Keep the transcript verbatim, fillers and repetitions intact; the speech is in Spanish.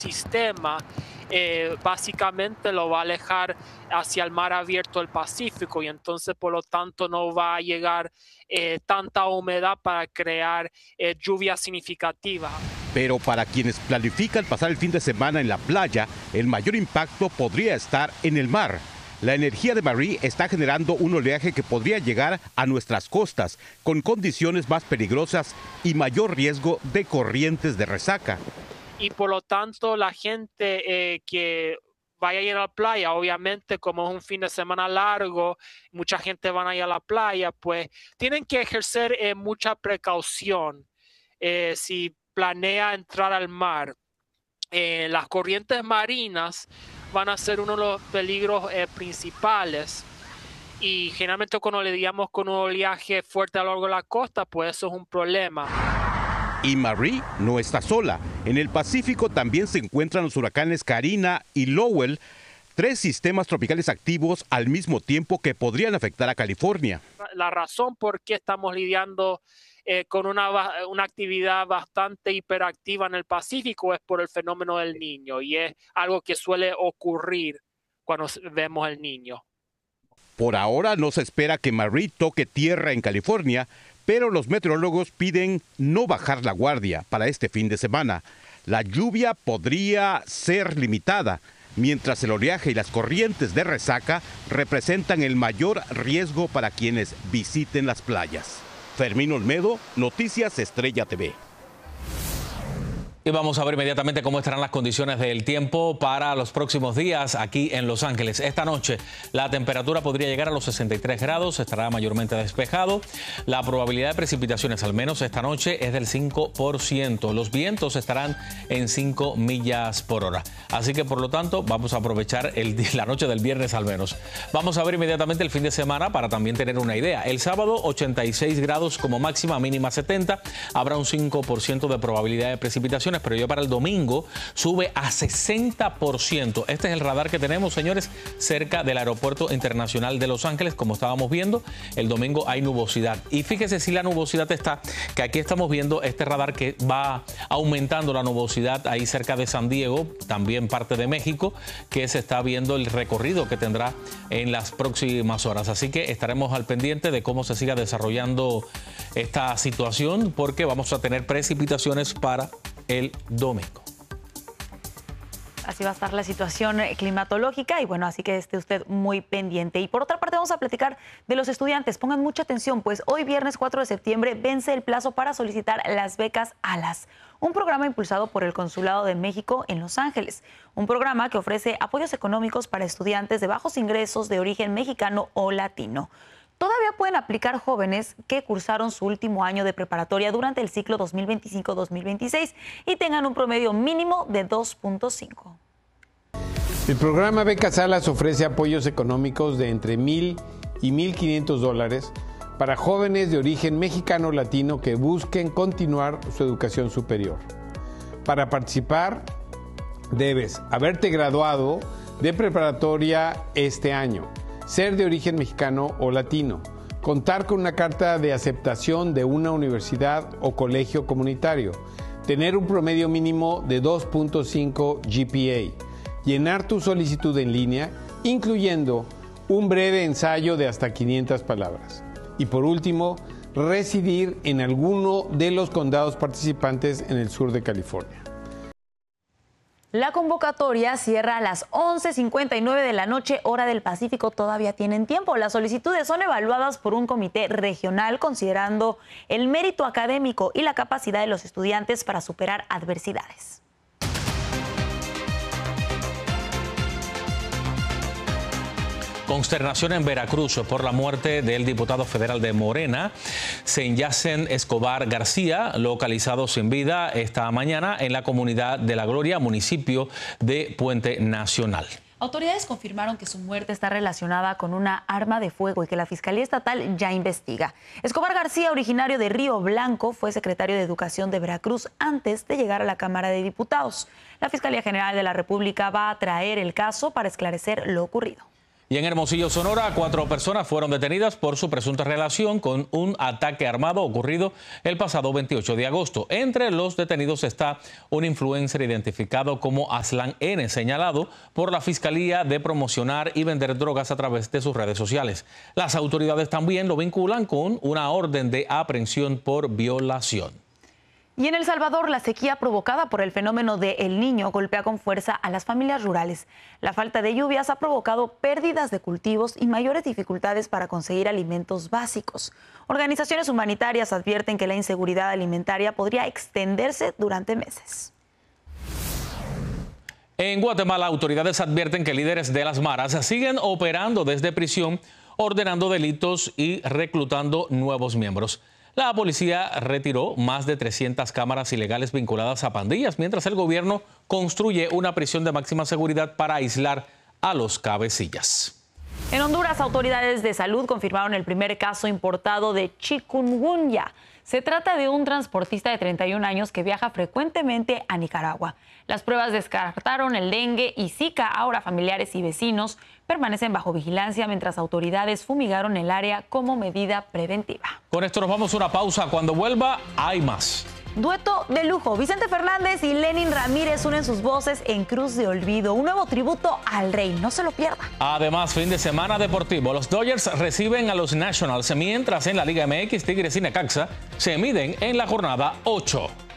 sistema eh, básicamente lo va a alejar hacia el mar abierto del Pacífico y entonces por lo tanto no va a llegar eh, tanta humedad para crear eh, lluvia significativa. Pero para quienes planifican pasar el fin de semana en la playa, el mayor impacto podría estar en el mar. La energía de Marie está generando un oleaje que podría llegar a nuestras costas, con condiciones más peligrosas y mayor riesgo de corrientes de resaca. Y por lo tanto la gente eh, que vaya a ir a la playa, obviamente como es un fin de semana largo, mucha gente va a ir a la playa, pues tienen que ejercer eh, mucha precaución eh, si planea entrar al mar. Eh, las corrientes marinas van a ser uno de los peligros eh, principales y generalmente cuando le digamos con un oleaje fuerte a lo largo de la costa, pues eso es un problema. Y Marie no está sola. En el Pacífico también se encuentran los huracanes Karina y Lowell, tres sistemas tropicales activos al mismo tiempo que podrían afectar a California. La razón por qué estamos lidiando eh, con una, una actividad bastante hiperactiva en el Pacífico es por el fenómeno del Niño y es algo que suele ocurrir cuando vemos el Niño. Por ahora no se espera que Marie toque tierra en California, pero los meteorólogos piden no bajar la guardia para este fin de semana. La lluvia podría ser limitada, mientras el oleaje y las corrientes de resaca representan el mayor riesgo para quienes visiten las playas. Fermín Olmedo, Noticias Estrella T V. Y vamos a ver inmediatamente cómo estarán las condiciones del tiempo para los próximos días aquí en Los Ángeles. Esta noche la temperatura podría llegar a los sesenta y tres grados, estará mayormente despejado. La probabilidad de precipitaciones, al menos esta noche, es del cinco por ciento. Los vientos estarán en cinco millas por hora. Así que, por lo tanto, vamos a aprovechar el, la noche del viernes al menos. Vamos a ver inmediatamente el fin de semana para también tener una idea. El sábado, ochenta y seis grados como máxima, mínima setenta. Habrá un cinco por ciento de probabilidad de precipitaciones, pero ya para el domingo sube a sesenta por ciento. Este es el radar que tenemos, señores, cerca del Aeropuerto Internacional de Los Ángeles. Como estábamos viendo, el domingo hay nubosidad. Y fíjese si la nubosidad está, que aquí estamos viendo este radar que va aumentando la nubosidad ahí cerca de San Diego, también parte de México, que se está viendo el recorrido que tendrá en las próximas horas. Así que estaremos al pendiente de cómo se siga desarrollando esta situación, porque vamos a tener precipitaciones para el domingo. Así va a estar la situación climatológica y bueno, así que esté usted muy pendiente. Y por otra parte vamos a platicar de los estudiantes. Pongan mucha atención, pues hoy viernes cuatro de septiembre vence el plazo para solicitar las becas ALAS, un programa impulsado por el Consulado de México en Los Ángeles. Un programa que ofrece apoyos económicos para estudiantes de bajos ingresos de origen mexicano o latino. Todavía pueden aplicar jóvenes que cursaron su último año de preparatoria durante el ciclo dos mil veinticinco dos mil veintiséis y tengan un promedio mínimo de dos punto cinco. El programa Becas ALAS ofrece apoyos económicos de entre mil y mil quinientos dólares para jóvenes de origen mexicano o latino que busquen continuar su educación superior. Para participar, debes haberte graduado de preparatoria este año, ser de origen mexicano o latino, contar con una carta de aceptación de una universidad o colegio comunitario, tener un promedio mínimo de dos punto cinco G P A, llenar tu solicitud en línea, incluyendo un breve ensayo de hasta quinientas palabras. Y por último, residir en alguno de los condados participantes en el sur de California. La convocatoria cierra a las once cincuenta y nueve de la noche, hora del Pacífico. Todavía tienen tiempo. Las solicitudes son evaluadas por un comité regional considerando el mérito académico y la capacidad de los estudiantes para superar adversidades. Consternación en Veracruz por la muerte del diputado federal de Morena, Senyacen Escobar García, localizado sin vida esta mañana en la comunidad de La Gloria, municipio de Puente Nacional. Autoridades confirmaron que su muerte está relacionada con una arma de fuego y que la Fiscalía Estatal ya investiga. Escobar García, originario de Río Blanco, fue secretario de Educación de Veracruz antes de llegar a la Cámara de Diputados. La Fiscalía General de la República va a traer el caso para esclarecer lo ocurrido. Y en Hermosillo, Sonora, cuatro personas fueron detenidas por su presunta relación con un ataque armado ocurrido el pasado veintiocho de agosto. Entre los detenidos está un influencer identificado como Aslan N, señalado por la Fiscalía de promocionar y vender drogas a través de sus redes sociales. Las autoridades también lo vinculan con una orden de aprehensión por violación. Y en El Salvador, la sequía provocada por el fenómeno de El Niño golpea con fuerza a las familias rurales. La falta de lluvias ha provocado pérdidas de cultivos y mayores dificultades para conseguir alimentos básicos. Organizaciones humanitarias advierten que la inseguridad alimentaria podría extenderse durante meses. En Guatemala, autoridades advierten que líderes de las maras siguen operando desde prisión, ordenando delitos y reclutando nuevos miembros. La policía retiró más de trescientas cámaras ilegales vinculadas a pandillas, mientras el gobierno construye una prisión de máxima seguridad para aislar a los cabecillas. En Honduras, autoridades de salud confirmaron el primer caso importado de chikungunya. Se trata de un transportista de treinta y un años que viaja frecuentemente a Nicaragua. Las pruebas descartaron el dengue y Zika. Ahora familiares y vecinos permanecen bajo vigilancia mientras autoridades fumigaron el área como medida preventiva. Con esto nos vamos a una pausa. Cuando vuelva, hay más. Dueto de lujo. Vicente Fernández y Lenin Ramírez unen sus voces en Cruz de Olvido. Un nuevo tributo al rey. No se lo pierda. Además, fin de semana deportivo. Los Dodgers reciben a los Nationals, mientras en la Liga M X, Tigres y Necaxa se miden en la jornada ocho.